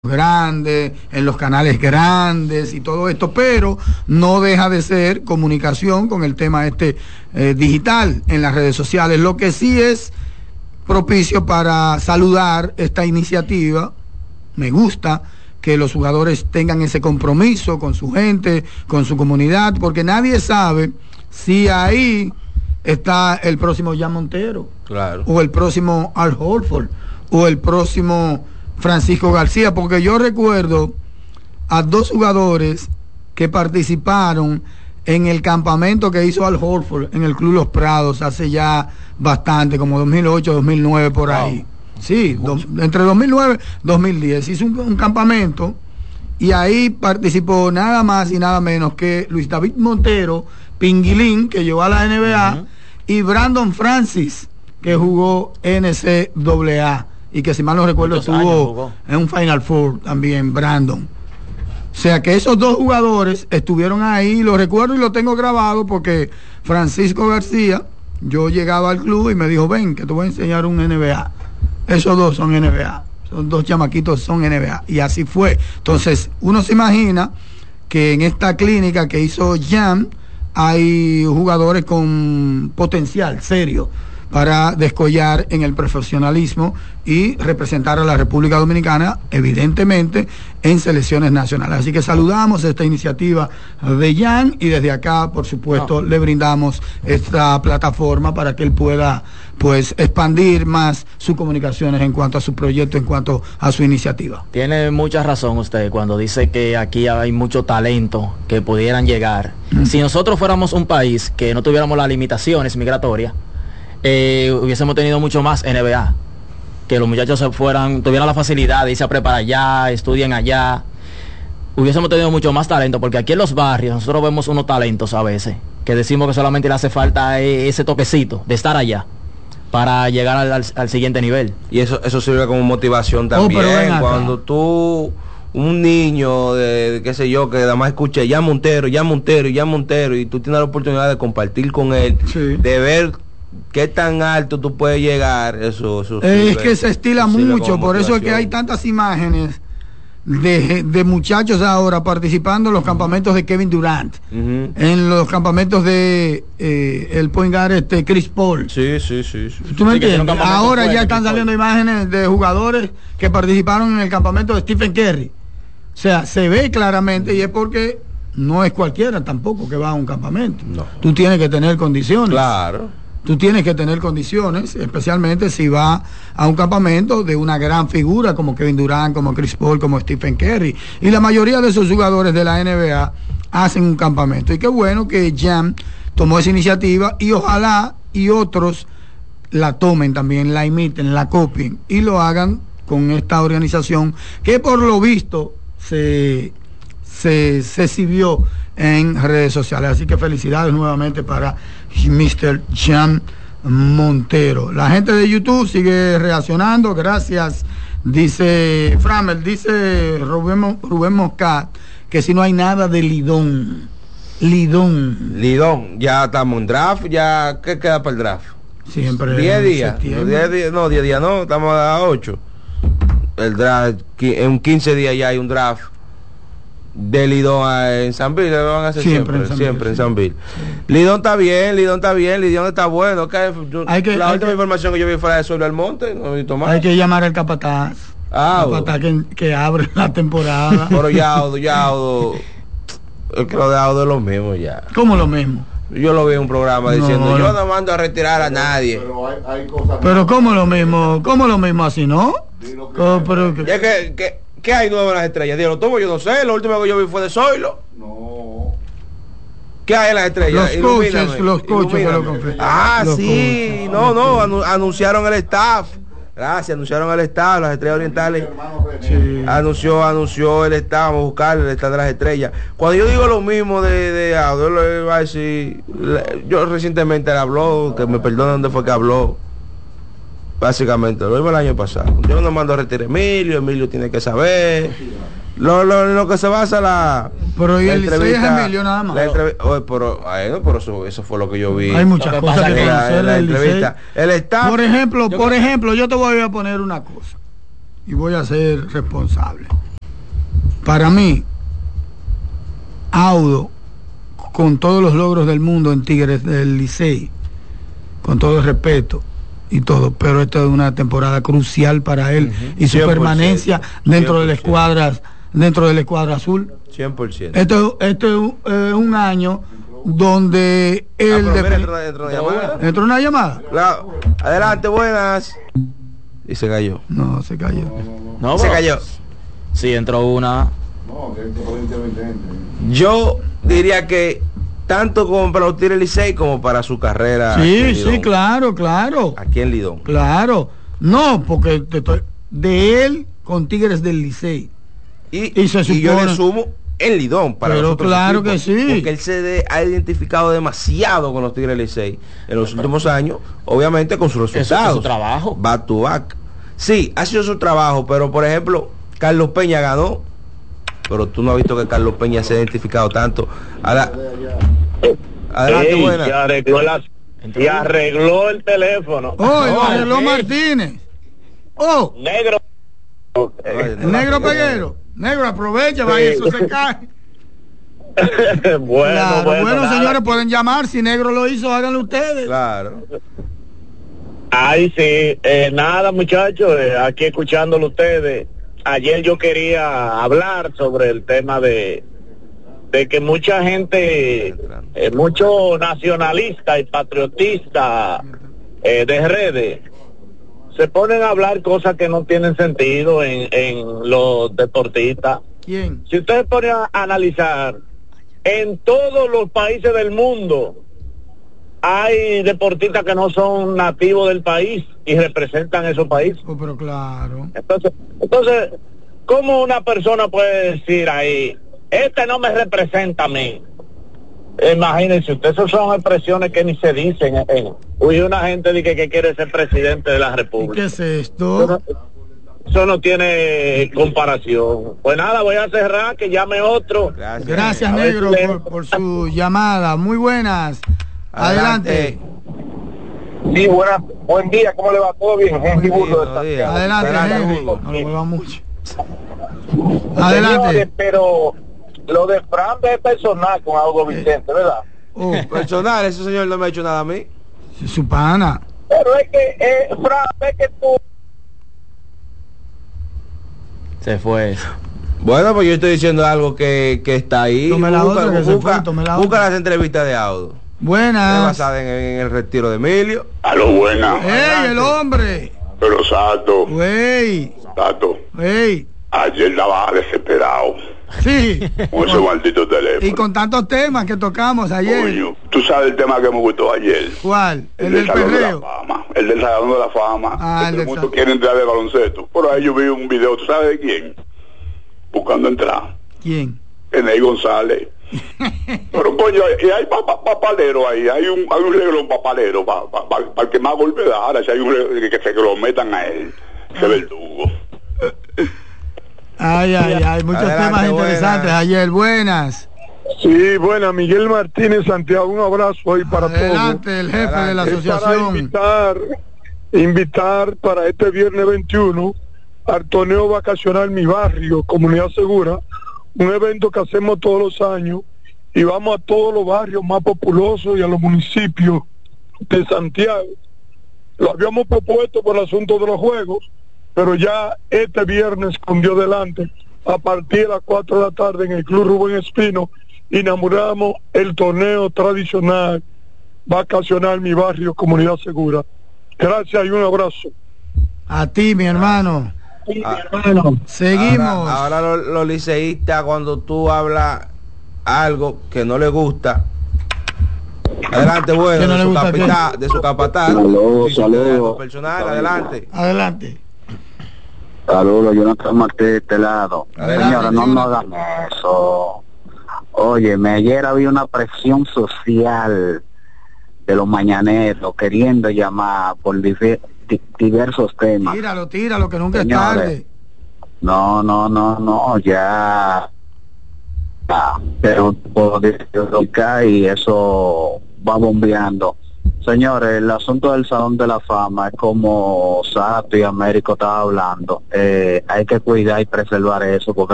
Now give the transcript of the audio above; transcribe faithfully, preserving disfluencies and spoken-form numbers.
grandes, en los canales grandes y todo esto, pero no deja de ser comunicación con el tema este eh, digital en las redes sociales. Lo que sí es propicio para saludar esta iniciativa. Me gusta que los jugadores tengan ese compromiso con su gente, con su comunidad, porque nadie sabe si ahí está el próximo Jan Montero, claro, o el próximo Al Horford, o el próximo Francisco García, porque yo recuerdo a dos jugadores que participaron en el campamento que hizo Al Horford en el Club Los Prados hace ya bastante, como dos mil ocho, dos mil nueve, por ahí. Wow. Sí, do, entre dos mil nueve y dos mil diez hizo un, un campamento y ahí participó nada más y nada menos que Luis David Montero, Pinguilín, que llegó a la N B A, uh-huh, y Brandon Francis, que jugó N C A A. Y que si mal no recuerdo estuvo en un Final Four también, Brandon. O sea que esos dos jugadores estuvieron ahí, lo recuerdo y lo tengo grabado porque Francisco García, yo llegaba al club y me dijo, ven, que te voy a enseñar un N B A. Esos dos son N B A, esos dos chamaquitos son N B A. Y así fue. Entonces, uno se imagina que en esta clínica que hizo Jan, hay jugadores con potencial serio para descollar en el profesionalismo y representar a la República Dominicana, evidentemente, en selecciones nacionales. Así que saludamos esta iniciativa de Jan y desde acá, por supuesto, no. le brindamos esta plataforma para que él pueda, pues, expandir más sus comunicaciones en cuanto a su proyecto, en cuanto a su iniciativa. Tiene mucha razón usted cuando dice que aquí hay mucho talento que pudieran llegar. Mm. Si nosotros fuéramos un país que no tuviéramos las limitaciones migratorias, Eh, hubiésemos tenido mucho más N B A, que los muchachos se fueran, tuvieran la facilidad de irse a preparar allá, estudien allá, hubiésemos tenido mucho más talento, porque aquí en los barrios nosotros vemos unos talentos a veces, que decimos que solamente le hace falta ese toquecito de estar allá para llegar al, al, al siguiente nivel. Y eso eso sirve como motivación también, oh, cuando tú, un niño de, de qué sé yo, que además escucha ya Montero, ya Montero, ya Montero, y tú tienes la oportunidad de compartir con él, sí, de ver qué tan alto tú puedes llegar, eso, eso es sirve, que se estila mucho, por eso es que hay tantas imágenes de, de muchachos ahora participando en los campamentos de Kevin Durant, uh-huh, en los campamentos de eh, el point guard este Chris Paul. Sí, sí, sí, sí. ¿Tú me sí, entiendes? Ahora ya están saliendo imágenes de jugadores que participaron en el campamento de Stephen Curry. O sea, se ve claramente y es porque no es cualquiera tampoco que va a un campamento. No. Tú tienes que tener condiciones. Claro. Tú tienes que tener condiciones, especialmente si va a un campamento de una gran figura como Kevin Durant, como Chris Paul, como Stephen Curry. Y la mayoría de esos jugadores de la N B A hacen un campamento. Y qué bueno que Jan tomó esa iniciativa y ojalá y otros la tomen también, la imiten, la copien y lo hagan con esta organización que por lo visto se, se, se exhibió en redes sociales. Así que felicidades nuevamente para mister Jan Montero. La gente de YouTube sigue reaccionando, gracias. Dice Framel, dice Rubén, Rubén Moscat, que si no hay nada de Lidón. Lidón. Lidón, ya estamos en draft, ya, ¿qué queda para el draft? Siempre. diez días. diez días, no, diez días no, estamos a ocho. El draft, en quince días ya hay un draft de Lidón en San Bill, lo van a hacer siempre, siempre en San siempre Bill, en San Bill. Sí. Lidón está bien, Lidón está bien, Lidón está bueno. Que, yo, hay que, la hay última que, información que yo vi fuera de Sobre el Monte, no he visto más. Hay que llamar al capataz. Ah, el capataz que, que abre la temporada. Pero ya, Audo, ya, Audo, el que lo de Audo es lo mismo ya. ¿Cómo lo mismo? Yo lo vi en un programa no, diciendo, no. yo no mando a retirar a pero, nadie. Pero, hay, hay cosas pero ¿cómo lo mismo? ¿Cómo lo mismo así, no? ¿Cómo, pero, que, que, que, ¿Qué hay nuevo en las estrellas? Dígalo, tomo, yo no sé, lo último que yo vi fue de Zoilo. No. ¿Qué hay en las estrellas? Los coaches, los coaches que lo confían. Ah, los sí, coaches. no, no, anu anunciaron el staff. Gracias, anunciaron el staff, las estrellas orientales. Sí. Anunció, anunció el staff, vamos a buscar el staff de las estrellas. Cuando yo digo lo mismo de, de Audo, le va a decir, yo recientemente le habló, que me perdone dónde fue que habló. Básicamente, lo mismo el año pasado. Yo no mando a retirar a Emilio, Emilio tiene que saber. Lo, lo, lo que se basa la, pero la el entrevista. Es Emilio nada más. La entrev Oye, pero, ay, no, pero eso, eso fue lo que yo vi. Hay muchas que cosas que en la, en la entrevista. El staff. Por ejemplo, por ejemplo, yo te voy a poner una cosa y voy a ser responsable. Para mí, Audo, con todos los logros del mundo en Tigres del Licey, con todo el respeto y todo, pero esta es una temporada crucial para él uh-huh. y su cien por ciento, permanencia dentro cien por ciento. de la escuadra, dentro de la escuadra azul. cien por ciento. Esto, esto es uh, un año donde él ah, de... mira, entró, entró una llamada. ¿Entró una llamada? Claro. Adelante, buenas. Y se cayó. No, se cayó. No, se cayó. Sí, entró una. Yo diría que tanto como para los Tigres Licey como para su carrera. Sí, sí, claro, claro. Aquí en Lidón. Claro. No, porque te estoy, de él con Tigres del Licey. Y, y, se supone, y yo le sumo en Lidón para pero nosotros claro equipos, que sí, porque él se de, ha identificado demasiado con los Tigres Licey en los últimos años, obviamente con sus resultados. Es su trabajo. Back to back. Sí, ha sido su trabajo, pero por ejemplo, Carlos Peña ganó, pero tú no has visto que Carlos Peña se ha identificado tanto. Ahora, adelante, Ey, buena. Y arregló, la, y arregló el teléfono. Oh, lo arregló okay. Martínez. Oh, negro. Eh, el negro Peguero. Negro, aprovecha, sí. Vaya, eso se cae. bueno, claro, bueno, bueno nada. Señores, pueden llamar. Si Negro lo hizo, háganlo ustedes. Claro. Ay, sí. Eh, nada, muchachos, eh, aquí escuchándolo ustedes. Ayer yo quería hablar sobre el tema de de que mucha gente, eh, muchos nacionalistas y patriotistas eh, de redes se ponen a hablar cosas que no tienen sentido en, en los deportistas. ¿Quién? Si ustedes ponen a analizar, en todos los países del mundo hay deportistas que no son nativos del país y representan esos países. Oh, pero claro. Entonces, entonces, ¿cómo una persona puede decir ahí, este no me representa a mí? Imagínense ustedes, esas son expresiones que ni se dicen. Eh. Uy, una gente dice que quiere ser presidente de la República. ¿Y qué es esto? Eso no, eso no tiene comparación. Pues nada, voy a cerrar, que llame otro. Gracias, Gracias Negro, si por, por su llamada. Muy buenas. Adelante. Sí, buenas, buen día, ¿cómo le va? ¿Todo bien? Henry Burdo de Santiago. Adelante, Henry. No le va mucho. Adelante. Señores, pero lo de Fran es personal con Audo Vicente, ¿verdad? Oh, personal, ese señor no me ha hecho nada a mí. Su pana. Pero es que, eh, Fran, es que tú... Se fue. Bueno, pues yo estoy diciendo algo que, que está ahí. Tome la busca, otra, que busca, se fue, la busca otra. las entrevistas de Audo. Buenas. Basada en, en el retiro de Emilio. Aló, buenas. ¡Ey, el hombre! Pero Sato. ¡Wey! Sato. ¡Ey! Ayer estaba desesperado. Sí. Con ese maldito teléfono. Y con tantos temas que tocamos ayer. Coño, tú sabes el tema que me gustó ayer. ¿Cuál? El, El del, del Salón perreo. de la Fama. El del Salón de la Fama. Ah, que todo el mundo sal... quiere entrar de baloncesto. Por ahí yo vi un video, ¿tú sabes de quién? Buscando entrar. ¿Quién? Eney González. Pero coño, y hay papalero pa, pa, ahí, hay un hay un reglón papalero para pa, pa, pa, pa que más golpe da. Ahora si hay un que, que se que lo metan a él, ese verdugo. Ay, ay, ay, muchos Adelante, temas interesantes buenas. Ayer, buenas. Sí, buena, Miguel Martínez Santiago, un abrazo ahí para todos. Adelante, el jefe Adelante. de la asociación. Para invitar, invitar para este viernes veintiuno al torneo vacacional Mi Barrio, Comunidad Segura, un evento que hacemos todos los años y vamos a todos los barrios más populosos y a los municipios de Santiago. Lo habíamos propuesto por el asunto de los juegos, pero ya este viernes con Dios delante, a partir de las cuatro de la tarde en el Club Rubén Espino, inauguramos el torneo tradicional vacacional Mi Barrio, Comunidad Segura. Gracias y un abrazo. A ti, mi hermano. Sí, ah, mi hermano. Seguimos. Ahora, ahora los, los liceístas, cuando tú hablas algo que no le gusta, adelante, bueno, no de, su capitán, de su capataz, saludos, saludos. Personal, adelante. Adelante. Saludos, Jonathan Martí de este lado. Adelante, señora, no nos hagan eso. Óyeme, ayer había una presión social de los mañaneros queriendo llamar por diver, di, diversos temas. Tíralo, tíralo, que nunca Señores, es tarde. No, no, no, no, ya. Ah, pero por y eso va bombeando. Señores, el asunto del Salón de la Fama es como Sato y Américo estaba hablando. Eh, hay que cuidar y preservar eso porque